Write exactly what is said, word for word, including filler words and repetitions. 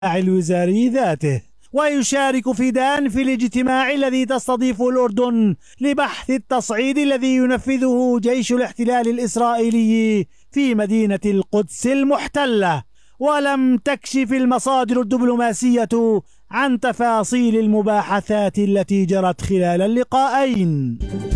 الوزاري ذاته، ويشارك فيدان في الاجتماع الذي تستضيفه الأردن لبحث التصعيد الذي ينفذه جيش الاحتلال الإسرائيلي في مدينة القدس المحتلة. ولم تكشف المصادر الدبلوماسية عن تفاصيل المباحثات التي جرت خلال اللقاءين.